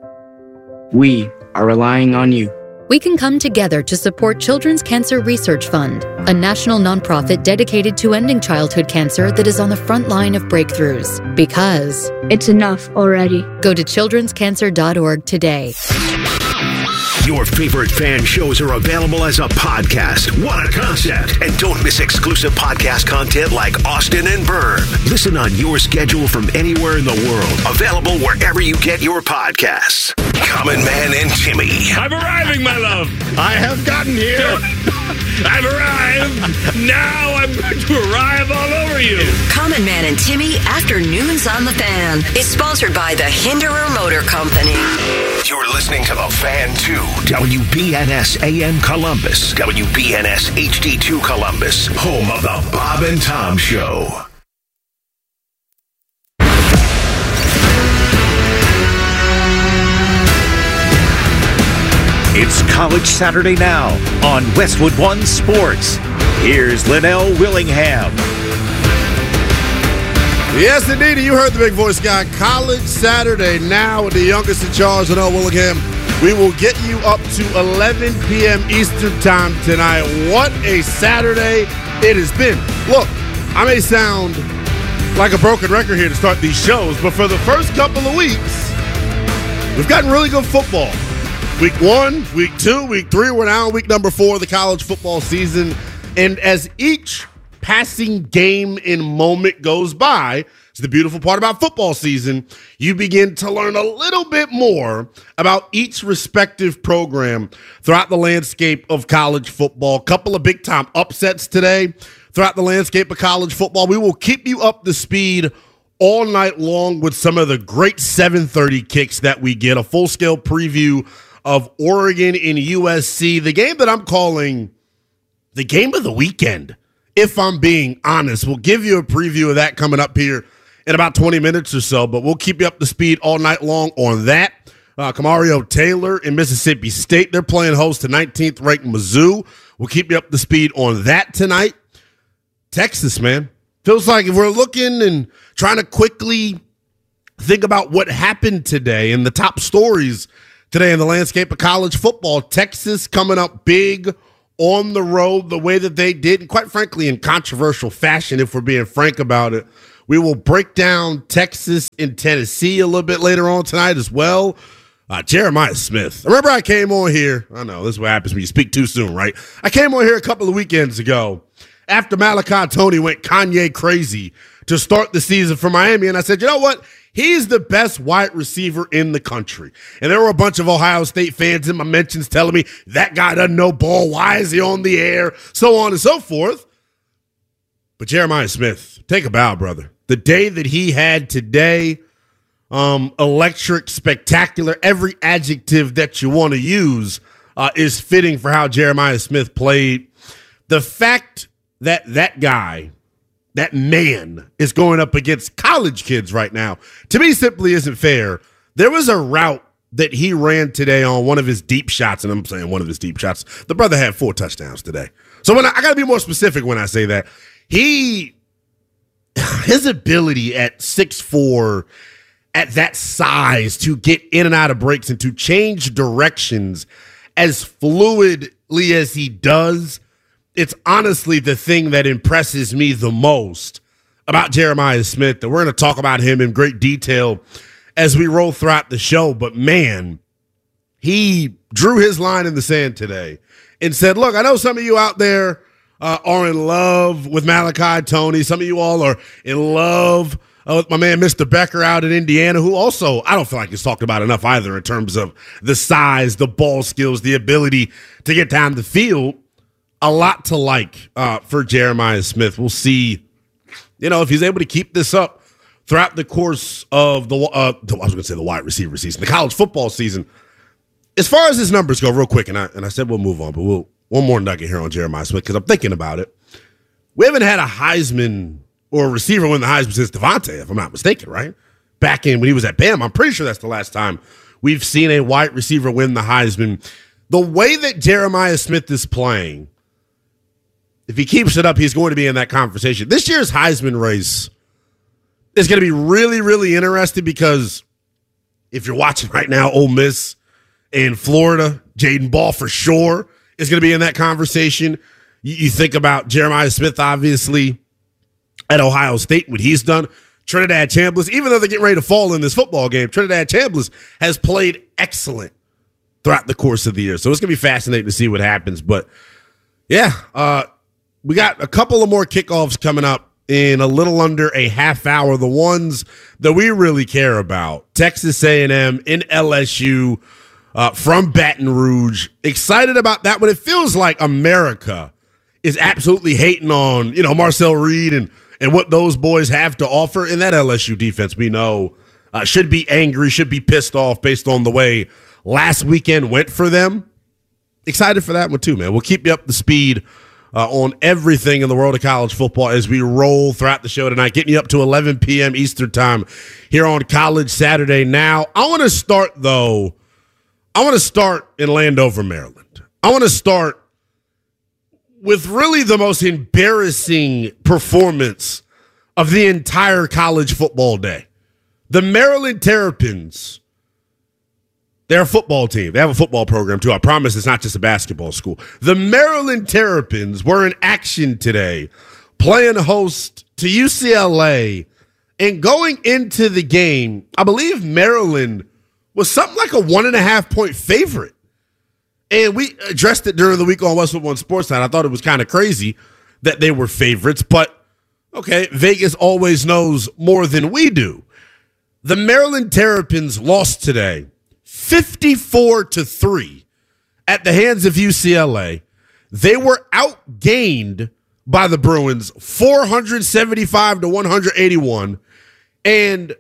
We are relying on you. We can come together to support Children's Cancer Research Fund, a national nonprofit dedicated to ending childhood cancer that is on the front line of breakthroughs. Because it's enough already. Go to children's cancer dot org today. Your favorite fan shows are available as a podcast. What a concept. And don't miss exclusive podcast content like Austin and Byrne. Listen on your schedule from anywhere in the world. Available wherever you get your podcasts. Common Man and Timmy. I'm arriving, my love. I have gotten here. I've arrived. Now I'm going to arrive all over you. Common Man and Timmy Afternoons on the Fan is sponsored by the Hinderer Motor Company. You're listening to The Fan two, W B N S A M Columbus, W B N S H D two Columbus, home of The Bob and Tom Show. It's College Saturday now on Westwood One Sports. Here's Linnell Willingham. Yes, indeed. You heard the big voice guy. College Saturday now with the youngest in charge, Linnell Willingham. We will get you up to eleven p.m. Eastern time tonight. What a Saturday it has been. Look, I may sound like a broken record here to start these shows, but for the first couple of weeks, we've gotten really good football. Week one, week two, week three, we're now in week number four of the college football season. And as each passing game and moment goes by, it's the beautiful part about football season, you begin to learn a little bit more about each respective program throughout the landscape of college football. A couple of big-time upsets today throughout the landscape of college football. We will keep you up to speed all night long with some of the great seven thirty kicks that we get. A full-scale preview of Oregon and U S C, the game that I'm calling the game of the weekend, if I'm being honest. We'll give you a preview of that coming up here in about twenty minutes or so, but we'll keep you up to speed all night long on that. Uh, Camario Taylor in Mississippi State, they're playing host to nineteenth ranked Mizzou. We'll keep you up to speed on that tonight. Texas, man. Feels like if we're looking and trying to quickly think about what happened today and the top stories today in the landscape of college football, Texas coming up big on the road the way that they did, and quite frankly in controversial fashion if we're being frank about it. We will break down Texas and Tennessee a little bit later on tonight as well. Uh, Jeremiah Smith. Remember I came on here, I know this is what happens when you speak too soon, right? I came on here a couple of weekends ago after Malachi Tony went Kanye crazy to start the season for Miami, and I said, you know what? He's the best wide receiver in the country. And there were a bunch of Ohio State fans in my mentions telling me that guy doesn't know ball. Why is he on the air? So on and so forth. But Jeremiah Smith, take a bow, brother. The day that he had today, um, electric, spectacular, every adjective that you want to use uh, is fitting for how Jeremiah Smith played. The fact that that guy, that man, is going up against college kids right now, to me simply isn't fair. There was a route that he ran today on one of his deep shots, and I'm saying one of his deep shots. The brother had four touchdowns today. So when I, I got to be more specific when I say that. He, his ability at six foot four, at that size, to get in and out of breaks and to change directions as fluidly as he does, it's honestly the thing that impresses me the most about Jeremiah Smith, that we're going to talk about him in great detail as we roll throughout the show. But, man, he drew his line in the sand today and said, look, I know some of you out there uh, are in love with Malachi Tony. Some of you all are in love uh, with my man Mister Becker out in Indiana, who also I don't feel like he's talked about enough either in terms of the size, the ball skills, the ability to get down the field. A lot to like uh, for Jeremiah Smith. We'll see, you know, if he's able to keep this up throughout the course of the, uh, I was going to say the wide receiver season, the college football season. As far as his numbers go, real quick, and I and I said we'll move on, but we'll one more nugget here on Jeremiah Smith because I'm thinking about it. We haven't had a Heisman or a receiver win the Heisman since Devontae, if I'm not mistaken, right? Back in when he was at Bama, I'm pretty sure that's the last time we've seen a wide receiver win the Heisman. The way that Jeremiah Smith is playing, if he keeps it up, he's going to be in that conversation. This year's Heisman race is going to be really, really interesting because if you're watching right now, Ole Miss and Florida, Jaden Ball for sure is going to be in that conversation. You, you think about Jeremiah Smith, obviously, at Ohio State, what he's done. Trinidad Chambliss, even though they're getting ready to fall in this football game, Trinidad Chambliss has played excellent throughout the course of the year. So it's going to be fascinating to see what happens. But, yeah, uh, we got a couple of more kickoffs coming up in a little under a half hour. The ones that we really care about, Texas A and M in L S U uh, from Baton Rouge. Excited about that one. It feels like America is absolutely hating on, you know, Marcel Reed and, and what those boys have to offer. In that L S U defense, we know, uh, should be angry, should be pissed off based on the way last weekend went for them. Excited for that one too, man. We'll keep you up to speed Uh, on everything in the world of college football as we roll throughout the show tonight, getting you up to eleven p.m. Eastern time here on College Saturday Now. I want to start, though, I want to start in Landover, Maryland. I want to start with really the most embarrassing performance of the entire college football day. The Maryland Terrapins, they're a football team. They have a football program, too. I promise it's not just a basketball school. The Maryland Terrapins were in action today, playing host to U C L A. And going into the game, I believe Maryland was something like a one and a half point favorite. And we addressed it during the week on Westwood One Sports Night. I thought it was kind of crazy that they were favorites. But, okay, Vegas always knows more than we do. The Maryland Terrapins lost today fifty-four to three at the hands of U C L A. They were outgained by the Bruins four seventy-five to one eighty-one. And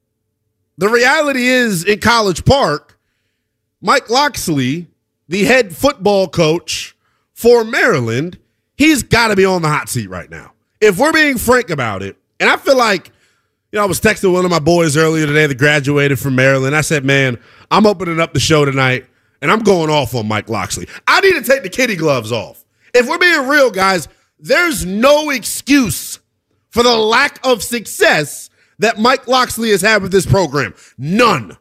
the reality is, in College Park, Mike Locksley, the head football coach for Maryland, he's got to be on the hot seat right now. If we're being frank about it, and I feel like, you know, I was texting one of my boys earlier today that graduated from Maryland. I said, man, I'm opening up the show tonight, and I'm going off on Mike Locksley. I need to take the kitty gloves off. If we're being real, guys, there's no excuse for the lack of success that Mike Locksley has had with this program. None.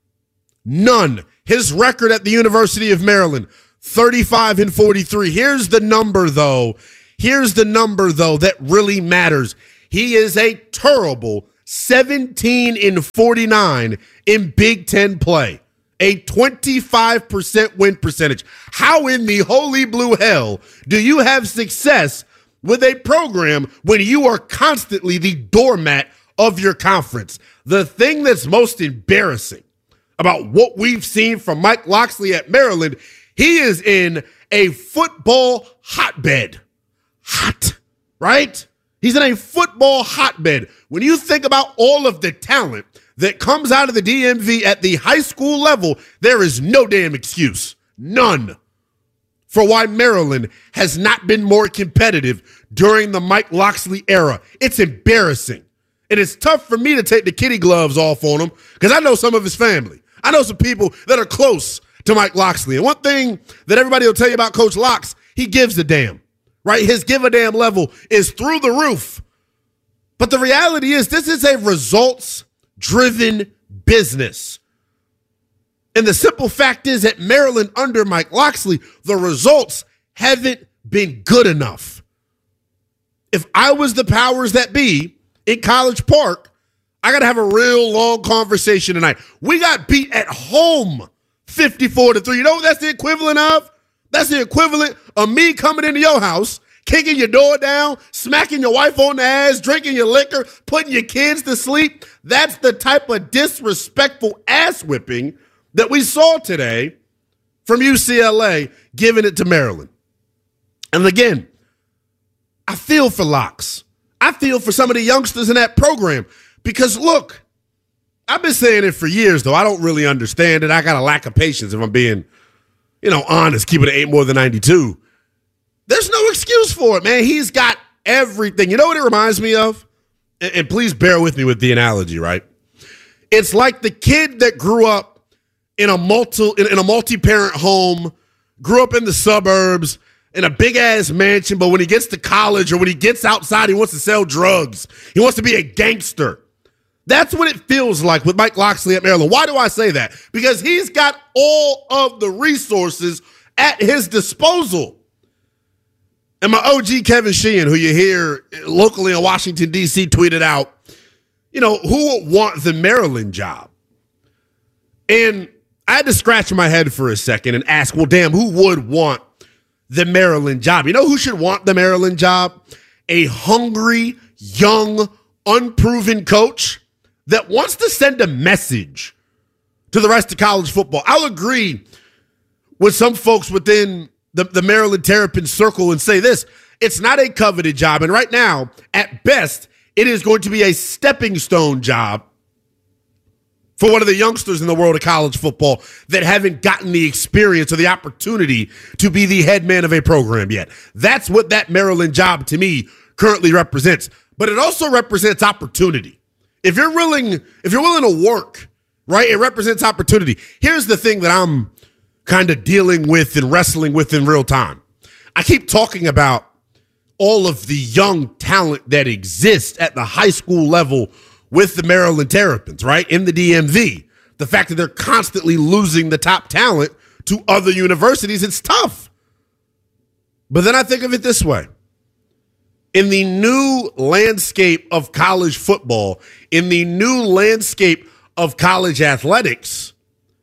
None. His record at the University of Maryland, thirty-five and forty-three. Here's the number, though. Here's the number, though, that really matters. He is a terrible seventeen and forty-nine in Big Ten play. A twenty-five percent win percentage. How in the holy blue hell do you have success with a program when you are constantly the doormat of your conference? The thing that's most embarrassing about what we've seen from Mike Locksley at Maryland, he is in a football hotbed. Hot, right? He's in a football hotbed. When you think about all of the talent that comes out of the D M V at the high school level, there is no damn excuse. None. For why Maryland has not been more competitive during the Mike Locksley era. It's embarrassing. And it's tough for me to take the kitty gloves off on him because I know some of his family. I know some people that are close to Mike Locksley. And one thing that everybody will tell you about Coach Locks, he gives a damn, right? His give a damn level is through the roof. But the reality is this is a results-driven business. And the simple fact is that Maryland under Mike Locksley, the results haven't been good enough. If I was the powers that be in College Park, I got to have a real long conversation tonight. We got beat at home fifty-four to three. You know what that's the equivalent of? That's the equivalent of me coming into your house, kicking your door down, smacking your wife on the ass, drinking your liquor, putting your kids to sleep. That's the type of disrespectful ass whipping that we saw today from U C L A giving it to Maryland. And again, I feel for Locks. I feel for some of the youngsters in that program because, look, I've been saying it for years, though. I don't really understand it. I got a lack of patience if I'm being, you know, honest, keeping it eight more than ninety-two. There's no excuse for it, man. He's got everything. You know what it reminds me of? And, and please bear with me with the analogy, right? It's like the kid that grew up in a multi in, in a multi-parent home, grew up in the suburbs, in a big-ass mansion, but when he gets to college or when he gets outside, he wants to sell drugs. He wants to be a gangster. That's what it feels like with Mike Locksley at Maryland. Why do I say that? Because he's got all of the resources at his disposal. And my O G Kevin Sheehan, who you hear locally in Washington, D C, tweeted out, you know, who would want the Maryland job? And I had to scratch my head for a second and ask, well, damn, who would want the Maryland job? You know who should want the Maryland job? A hungry, young, unproven coach that wants to send a message to the rest of college football. I'll agree with some folks within the, the Maryland Terrapin circle and say this, it's not a coveted job. And right now, at best, it is going to be a stepping stone job for one of the youngsters in the world of college football that haven't gotten the experience or the opportunity to be the head man of a program yet. That's what that Maryland job, to me, currently represents. But it also represents opportunity. If you're willing, if you're willing to work, right, it represents opportunity. Here's the thing that I'm kind of dealing with and wrestling with in real time. I keep talking about all of the young talent that exists at the high school level with the Maryland Terrapins, right, in the D M V. The fact that they're constantly losing the top talent to other universities, it's tough. But then I think of it this way. In the new landscape of college football, in the new landscape of college athletics,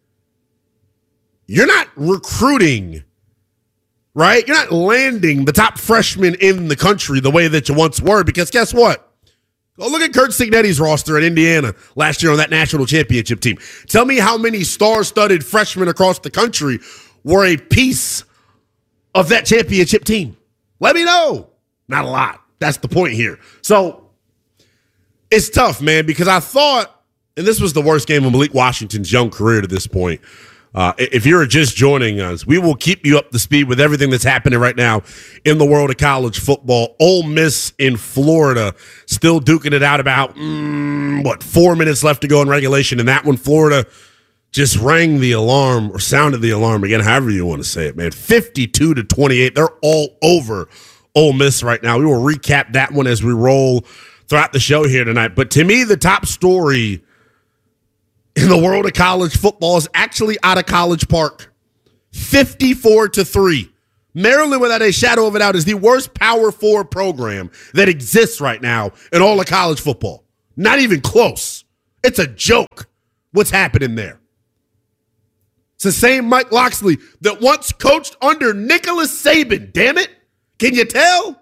you're not recruiting, right? You're not landing the top freshmen in the country the way that you once were, because guess what? Go look at Curt Cignetti's roster at Indiana last year on that national championship team. Tell me how many star-studded freshmen across the country were a piece of that championship team. Let me know. Not a lot. That's the point here. So It's tough, man, because I thought, and this was the worst game of Malik Washington's young career to this point. Uh, if you're just joining us, we will keep you up to speed with everything that's happening right now in the world of college football. Ole Miss in Florida still duking it out about, mm, what, four minutes left to go in regulation. And that one, Florida just rang the alarm or sounded the alarm again, however you want to say it, man. fifty-two to twenty-eight. They're all over Ole Miss right now. We will recap that one as we roll throughout the show here tonight. But to me, the top story in the world of college football is actually out of College Park. fifty-four to three. Maryland, without a shadow of a doubt, is the worst Power Four program that exists right now in all of college football. Not even close. It's a joke what's happening there. It's the same Mike Locksley that once coached under Nicholas Saban. Damn it. Can you tell?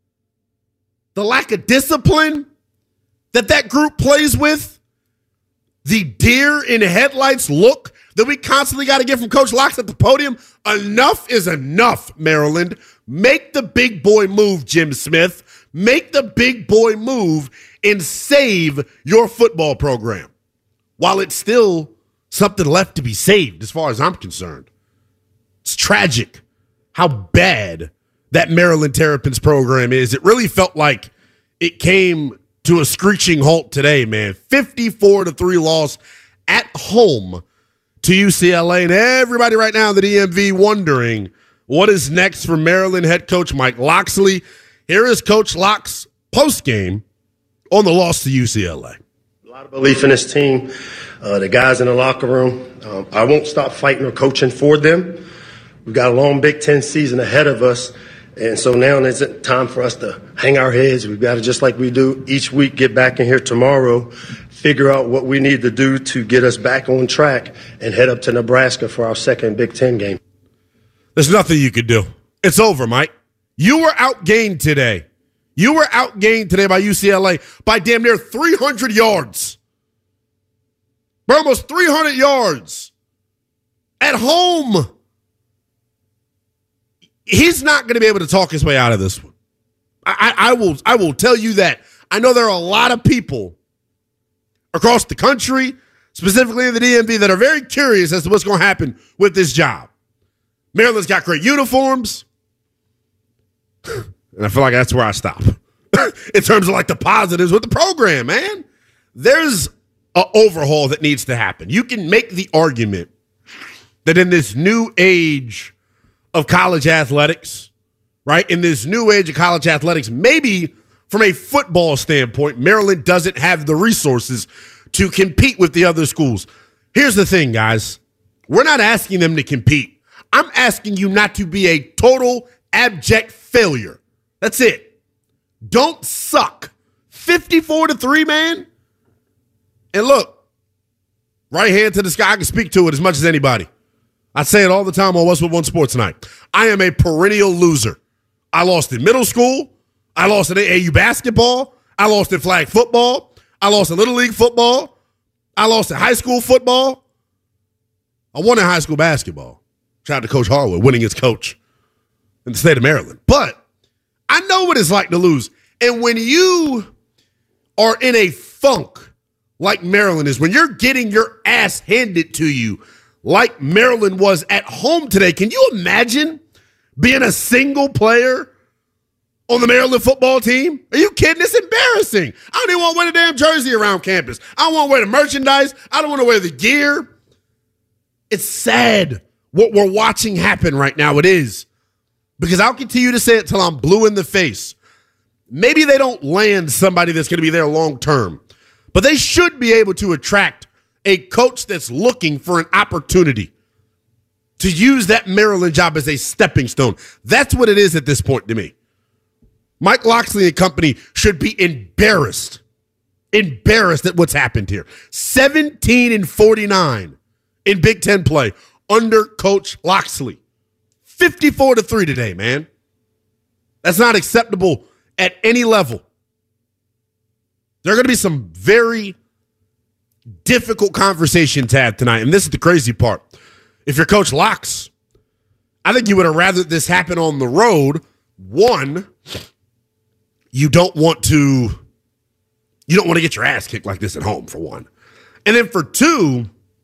The lack of discipline that that group plays with. The deer in headlights look that we constantly got to get from Coach Locks at the podium. Enough is enough, Maryland. Make the big boy move, Jim Smith. Make the big boy move and save your football program. While it's still something left to be saved as far as I'm concerned. It's tragic how bad that Maryland Terrapins program is. It really felt like it came to a screeching halt today, man. fifty-four to three loss at home to U C L A. And everybody right now in the D M V wondering what is next for Maryland head coach Mike Locksley. Here is Coach Locks postgame on the loss to U C L A. A lot of belief in this team, uh, the guys in the locker room. Um, I won't stop fighting or coaching for them. We've got a long Big Ten season ahead of us. And so now it's time for us to hang our heads. We've got to, just like we do each week, get back in here tomorrow, figure out what we need to do to get us back on track and head up to Nebraska for our second Big Ten game. There's nothing you could do. It's over, Mike. You were outgained today. You were outgained today by U C L A by damn near three hundred yards. We're almost three hundred yards at home. He's not going to be able to talk his way out of this one. I, I, I will I will tell you that. I know there are a lot of people across the country, specifically in the D M V, that are very curious as to what's going to happen with this job. Maryland's got great uniforms. And I feel like that's where I stop. In terms of like the positives with the program, man. There's an overhaul that needs to happen. You can make the argument that in this new age of college athletics, right? In this new age of college athletics, maybe from a football standpoint, Maryland doesn't have the resources to compete with the other schools. Here's the thing, guys. We're not asking them to compete. I'm asking you not to be a total abject failure. That's it. Don't suck. fifty-four to three, man. And look, right hand to the sky, I can speak to it as much as anybody. I say it all the time on What's With One Sports Night. I am a perennial loser. I lost in middle school. I lost in A A U basketball. I lost in flag football. I lost in Little League football. I lost in high school football. I won in high school basketball. Shout out to Coach Harwood, winning as coach in the state of Maryland. But I know what it's like to lose. And when you are in a funk like Maryland is, when you're getting your ass handed to you like Maryland was at home today, can you imagine being a single player on the Maryland football team? Are you kidding? It's embarrassing. I don't even want to wear the damn jersey around campus. I don't want to wear the merchandise. I don't want to wear the gear. It's sad what we're watching happen right now. It is. Because I'll continue to say it till I'm blue in the face. Maybe they don't land somebody that's going to be there long term, but they should be able to attract a coach that's looking for an opportunity to use that Maryland job as a stepping stone. That's what it is at this point to me. Mike Locksley and company should be embarrassed, embarrassed at what's happened here. seventeen and forty-nine in Big Ten play under Coach Locksley. fifty-four to three today, man. That's not acceptable at any level. There are going to be some very difficult conversations had tonight, and this is the crazy part. If you're Coach Locks, I think you would have rather this happen on the road. One, you don't want to You don't want to get your ass kicked like this at home, for one. And then for two,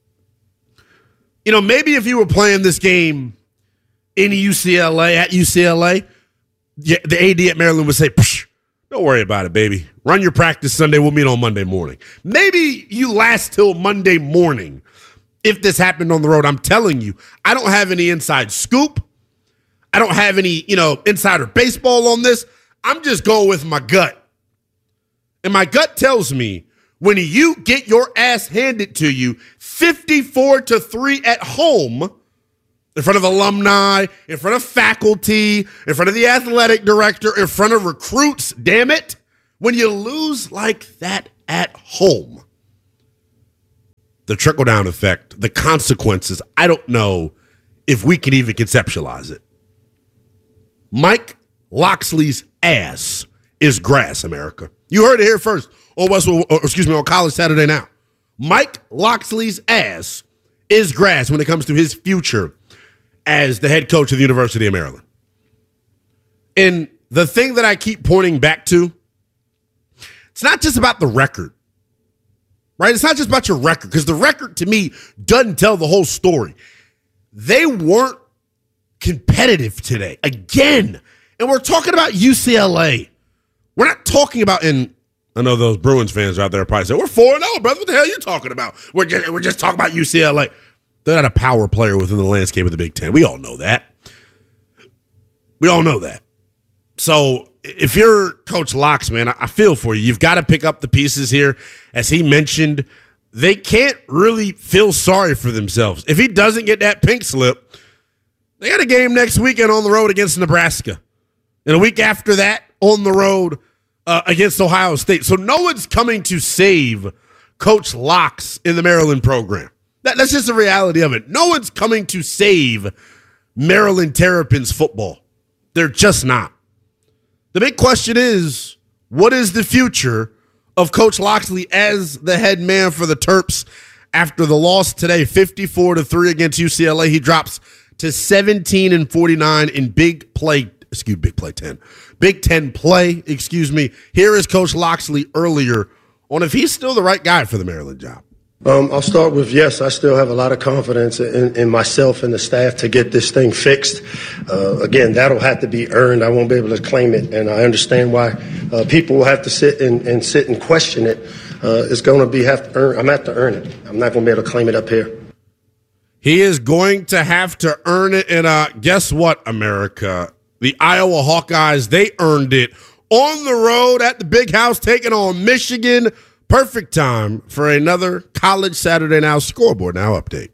you know, maybe if you were playing this game in U C L A, at U C L A, yeah, the A D at Maryland would say, don't worry about it, baby. Run your practice Sunday. We'll meet on Monday morning. Maybe you last till Monday morning if this happened on the road. I'm telling you, I don't have any inside scoop. I don't have any, you know, insider baseball on this. I'm just going with my gut. And my gut tells me when you get your ass handed to you fifty-four to three at home, in front of alumni, in front of faculty, in front of the athletic director, in front of recruits, damn it, when you lose like that at home, the trickle-down effect, the consequences, I don't know if we can even conceptualize it. Mike Locksley's ass is grass, America. You heard it here first on Westwood, or excuse me, on College Saturday Now. Mike Locksley's ass is grass when it comes to his future as the head coach of the University of Maryland. And the thing that I keep pointing back to, it's not just about the record, right? It's not just about your record, because the record to me doesn't tell the whole story. They weren't competitive today. Again, and we're talking about U C L A. We're not talking about, and I know those Bruins fans out there probably say, we're four and oh, brother. What the hell are you talking about? We're just, we're just talking about U C L A. They're not a power player within the landscape of the Big Ten. We all know that. We all know that. So if you're Coach Locks, man, I feel for you. You've got to pick up the pieces here. As he mentioned, they can't really feel sorry for themselves. If he doesn't get that pink slip, they got a game next weekend on the road against Nebraska. And a week after that, on the road uh, against Ohio State. So no one's coming to save Coach Locks in the Maryland program. That, that's just the reality of it. No one's coming to save Maryland Terrapins football. They're just not. The big question is, what is the future of Coach Locksley as the head man for the Terps after the loss today, fifty-four to three against U C L A? He drops to seventeen and forty-nine in big play, excuse me, big play ten. Big Ten play, excuse me. Here is Coach Locksley earlier on if he's still the right guy for the Maryland job. Um, I'll start with, yes, I still have a lot of confidence in, in myself and the staff to get this thing fixed. Uh, again, that'll have to be earned. I won't be able to claim it, and I understand why uh, people will have to sit and, and sit and question it. Uh, it's going to be have to earn. I'm going to have to earn it. I'm not going to be able to claim it up here. He is going to have to earn it, and uh, guess what, America? The Iowa Hawkeyes, they earned it on the road at the Big House, taking on Michigan. Perfect time for another College Saturday Now Scoreboard Now update.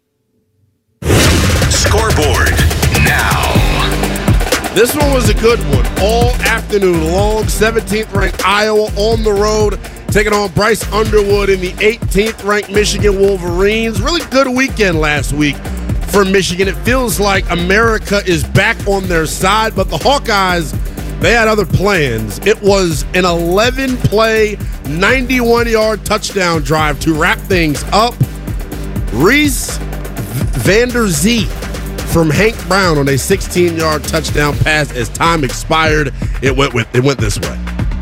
Scoreboard Now. This one was a good one. All afternoon long, seventeenth ranked Iowa on the road, taking on Bryce Underwood in the eighteenth ranked Michigan Wolverines. Really good weekend last week for Michigan. It feels like America is back on their side, but the Hawkeyes, they had other plans. It was an eleven-play, ninety-one-yard touchdown drive to wrap things up. Reese Vander Zee from Hank Brown on a sixteen-yard touchdown pass. As time expired, it went with it went this way.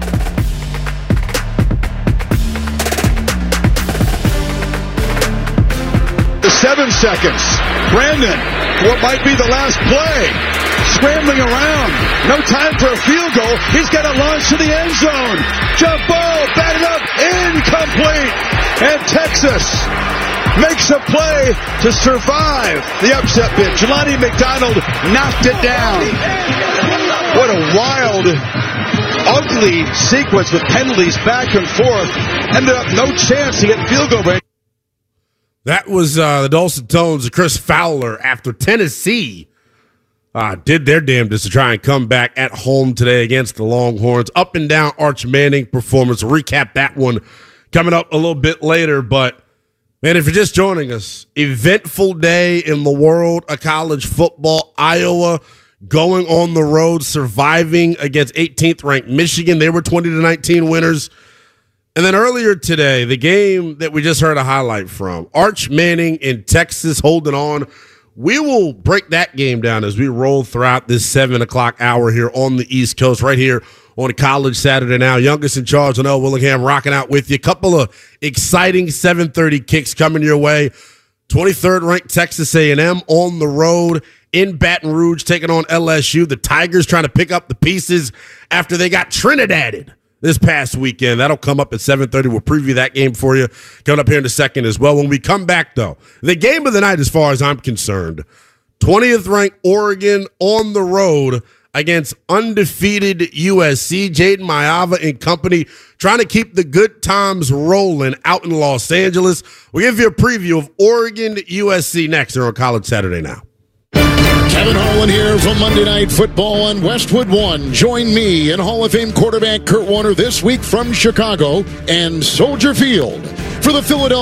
Seven seconds. Brandon, what might be the last play. Scrambling around. No time for a field goal. He's got to launch to the end zone. Jump ball. Batted up. Incomplete. And Texas makes a play to survive the upset bid. Jelani McDonald knocked it down. What a wild, ugly sequence with penalties back and forth. Ended up no chance to get field goal range. That was uh, the dulcet tones of Chris Fowler after Tennessee uh, did their damnedest to try and come back at home today against the Longhorns. Up and down Arch Manning performance. We'll recap that one coming up a little bit later. But, man, if you're just joining us, eventful day in the world of college football. Iowa going on the road, surviving against eighteenth ranked Michigan. They were twenty to nineteen winners. And then earlier today, the game that we just heard a highlight from, Arch Manning in Texas holding on. We will break that game down as we roll throughout this seven o'clock hour here on the East Coast, right here on College Saturday Now. Youngest in charge, L. Willingham, rocking out with you. A couple of exciting seven thirty kicks coming your way. twenty-third ranked Texas A and M on the road in Baton Rouge, taking on L S U. The Tigers trying to pick up the pieces after they got Trinidaded this past weekend. That'll come up at seven thirty. We'll preview that game for you coming up here in a second as well. When we come back, though, the game of the night as far as I'm concerned, twentieth ranked Oregon on the road against undefeated U S C. Jaden Maiava and company trying to keep the good times rolling out in Los Angeles. We'll give you a preview of Oregon U S C next here on College Saturday Now. Kevin Harlan here from Monday Night Football on Westwood One. Join me and Hall of Fame quarterback Kurt Warner this week from Chicago and Soldier Field for the Philadelphia